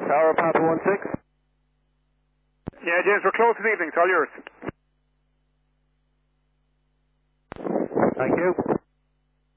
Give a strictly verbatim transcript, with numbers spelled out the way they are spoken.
Tower Papa one six. Yeah, James, we're close this evening. It's all yours. Thank you.